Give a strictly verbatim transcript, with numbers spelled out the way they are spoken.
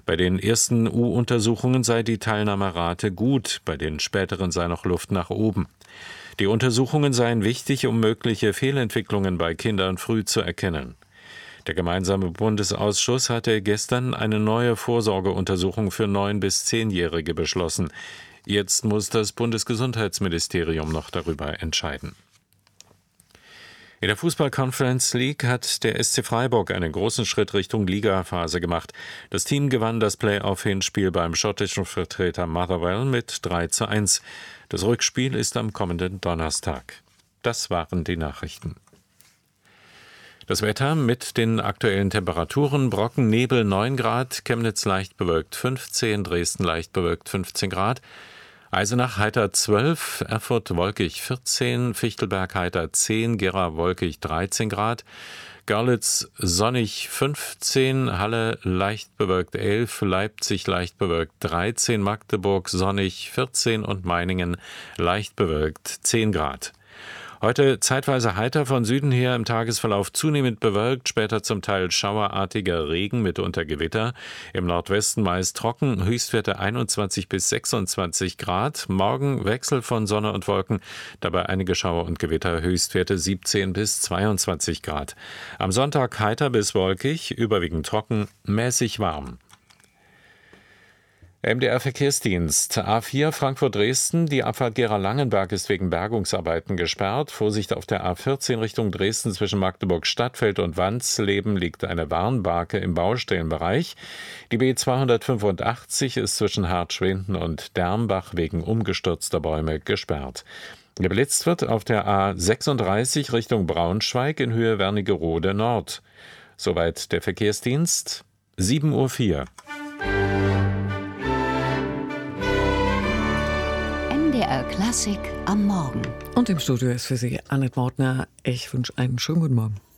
Bei den ersten U-Untersuchungen sei die Teilnahmerate gut, bei den späteren sei noch Luft nach oben. Die Untersuchungen seien wichtig, um mögliche Fehlentwicklungen bei Kindern früh zu erkennen. Der gemeinsame Bundesausschuss hatte gestern eine neue Vorsorgeuntersuchung für neun- bis zehnjährige beschlossen. Jetzt muss das Bundesgesundheitsministerium noch darüber entscheiden. In der Fußball-Conference League hat der S C Freiburg einen großen Schritt Richtung Ligaphase gemacht. Das Team gewann das Play-off-Hinspiel beim schottischen Vertreter Motherwell mit drei zu eins. Das Rückspiel ist am kommenden Donnerstag. Das waren die Nachrichten. Das Wetter mit den aktuellen Temperaturen: Brocken, Nebel neun Grad, Chemnitz leicht bewölkt fünfzehn, Dresden leicht bewölkt fünfzehn Grad, Eisenach heiter zwölf, Erfurt wolkig vierzehn, Fichtelberg heiter zehn, Gera wolkig dreizehn Grad, Görlitz sonnig fünfzehn, Halle leicht bewölkt elf, Leipzig leicht bewölkt dreizehn, Magdeburg sonnig vierzehn und Meiningen leicht bewölkt zehn Grad. Heute zeitweise heiter, von Süden her im Tagesverlauf zunehmend bewölkt, später zum Teil schauerartiger Regen, mitunter Gewitter. Im Nordwesten meist trocken, Höchstwerte einundzwanzig bis sechsundzwanzig Grad. Morgen Wechsel von Sonne und Wolken, dabei einige Schauer und Gewitter, Höchstwerte siebzehn bis zweiundzwanzig Grad. Am Sonntag heiter bis wolkig, überwiegend trocken, mäßig warm. M D R-Verkehrsdienst. A vier Frankfurt-Dresden. Die Abfahrt Gera-Langenberg ist wegen Bergungsarbeiten gesperrt. Vorsicht auf der A vierzehn Richtung Dresden zwischen Magdeburg-Stadtfeld und Wandsleben liegt eine Warnbarke im Baustellenbereich. Die B zweihundertfünfundachtzig ist zwischen Hartschwinden und Dermbach wegen umgestürzter Bäume gesperrt. Geblitzt wird auf der A sechsunddreißig Richtung Braunschweig in Höhe Wernigerode Nord. Soweit der Verkehrsdienst. sieben Uhr vier. M D R Klassik am Morgen. Und im Studio ist für Sie Annette Mautner. Ich wünsche einen schönen guten Morgen.